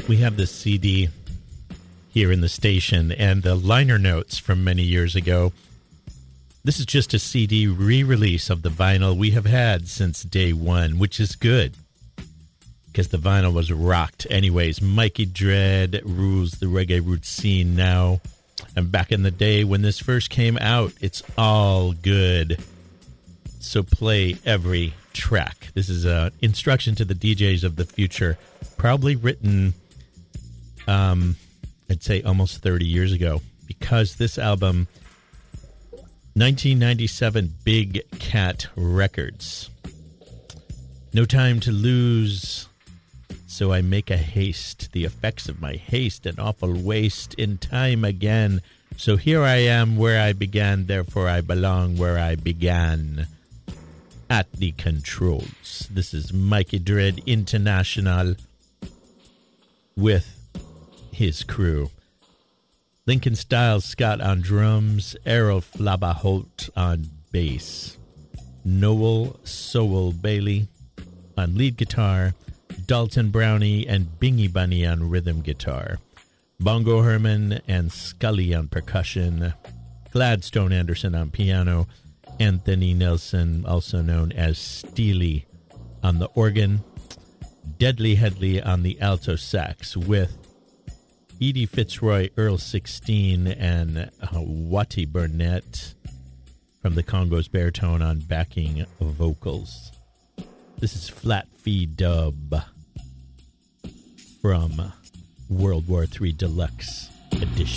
We have this CD here in the station, and the liner notes from many years ago. This is just a CD re-release of the vinyl we have had since day one, which is good, because the vinyl was rocked. Anyways, Mikey Dread rules the reggae roots scene now. And back in the day when this first came out, it's all good. So play every track. This is an instruction to the DJs of the future, probably written, I'd say almost 30 years ago, because this album, 1997 Big Cat Records. No time to lose, so I make a haste. The effects of my haste, an awful waste in time again. So here I am where I began, therefore I belong where I began. At the controls. This is Mikey Dread International with his crew. Lincoln Styles Scott on drums, Errol Flabba Holt on bass, Noel Sowell Bailey on lead guitar, Dalton Brownie and Bingy Bunny on rhythm guitar, Bongo Herman and Scully on percussion, Gladstone Anderson on piano, Anthony Nelson, also known as Steely, on the organ, Deadly Headley on the alto sax, with Edie Fitzroy, Earl 16, and Wattie Burnett from the Congo's baritone on backing vocals. This is Flat Fee Dub from World War III Deluxe Edition.